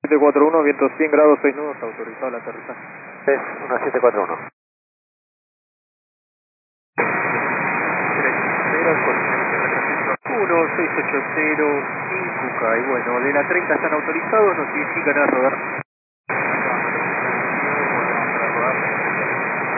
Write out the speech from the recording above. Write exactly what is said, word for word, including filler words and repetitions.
siete cuatro uno, viento cien grados, seis nudos, autorizado el aterrizaje. Es uno siete cuatro uno. uno seis ocho cero, Incuca, y bueno, de la treinta están autorizados, nos significan a rodar.